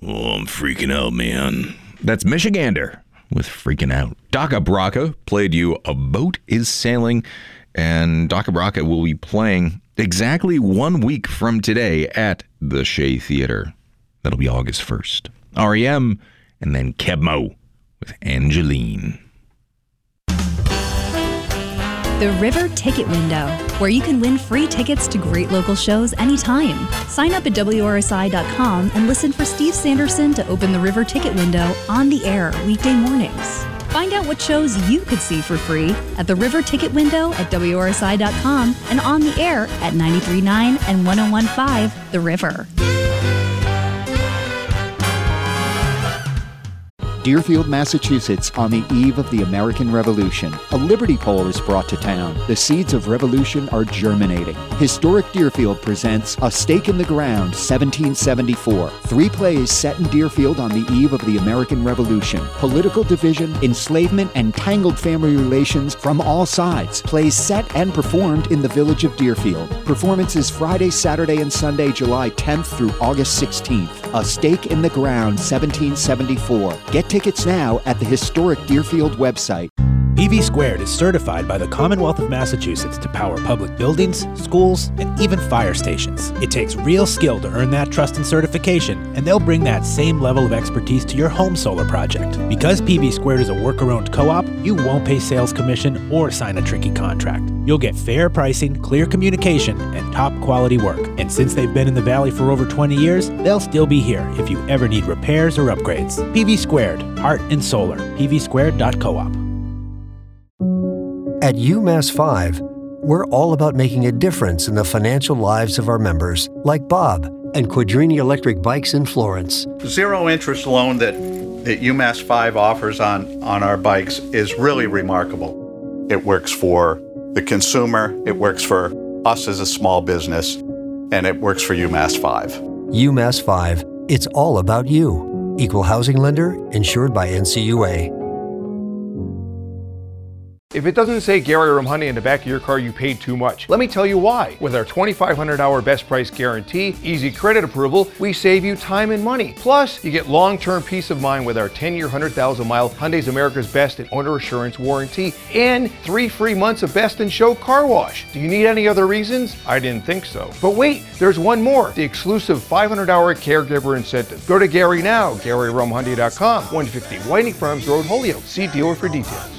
Oh, I'm freaking out, man. That's Michigander with Freaking Out. Daka Braka played you A Boat is Sailing, and Daka Braka will be playing exactly 1 week from today at the Shea Theater. That'll be August 1st. REM, and then Kebmo with Angeline. The River Ticket Window, where you can win free tickets to great local shows anytime. Sign up at WRSI.com and listen for Steve Sanderson to open the River Ticket Window on the air weekday mornings. Find out what shows you could see for free at the River Ticket Window at WRSI.com and on the air at 93.9 and 101.5 The River. Deerfield, Massachusetts, on the eve of the American Revolution, a Liberty Pole is brought to town. The seeds of revolution are germinating. Historic Deerfield presents A Stake in the Ground, 1774. 3 plays set in Deerfield on the eve of the American Revolution. Political division, enslavement, and tangled family relations from all sides. Plays set and performed in the village of Deerfield. Performances Friday, Saturday, and Sunday, July 10th through August 16th. A Stake in the Ground, 1774. Get tickets now at the historic Deerfield website. PV Squared is certified by the Commonwealth of Massachusetts to power public buildings, schools, and even fire stations. It takes real skill to earn that trust and certification, and they'll bring that same level of expertise to your home solar project. Because PV Squared is a worker-owned co-op, you won't pay sales commission or sign a tricky contract. You'll get fair pricing, clear communication, and top-quality work. And since they've been in the Valley for over 20 years, they'll still be here if you ever need repairs or upgrades. PV Squared, heart and solar. pvsquared.coop. At UMass 5, we're all about making a difference in the financial lives of our members, like Bob and Quadrini Electric Bikes in Florence. Zero interest loan that UMass 5 offers on our bikes is really remarkable. It works for the consumer, it works for us as a small business, and it works for UMass 5. UMass 5, it's all about you. Equal housing lender, insured by NCUA. If it doesn't say Gary Rumhoney in the back of your car, you paid too much. Let me tell you why. With our 2,500-hour best price guarantee, easy credit approval, we save you time and money. Plus, you get long-term peace of mind with our 10-year, 100,000-mile Hyundai's America's Best and Owner Assurance warranty and 3 free months of Best in Show car wash. Do you need any other reasons? I didn't think so. But wait, there's one more. The exclusive 500-hour caregiver incentive. Go to Gary now, GaryRumhoney.com, 150 Whiting Farms Road, Holyoke. See dealer for details.